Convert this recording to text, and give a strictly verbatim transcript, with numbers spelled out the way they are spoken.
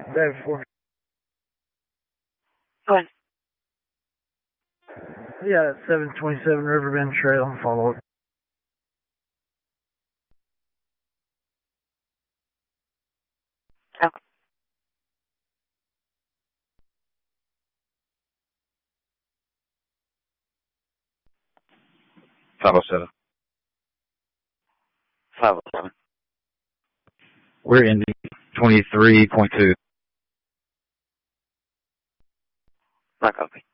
Day before. When? Yeah, seven twenty-seven Riverbend Trail, follow it. Okay. five oh seven. five oh seven. We're in twenty-three point two. My copy.